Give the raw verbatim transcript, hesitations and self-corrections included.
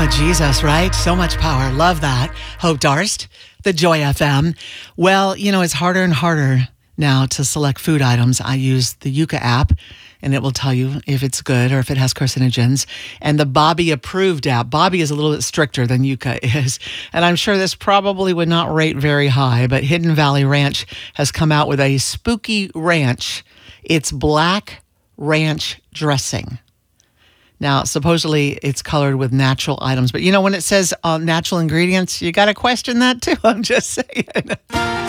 Jesus, right? So much power. Love that. Hope Darst, the Joy F M. Well, you know, it's harder and harder now to select food items. I use the Yuka app, and it will tell you if it's good or if it has carcinogens. And the Bobby approved app. Bobby is a little bit stricter than Yuka is. And I'm sure this probably would not rate very high, but Hidden Valley Ranch has come out with a spooky ranch. It's black ranch dressing. Now, supposedly it's colored with natural items, but you know, when it says uh, natural ingredients, you got to question that too. I'm just saying.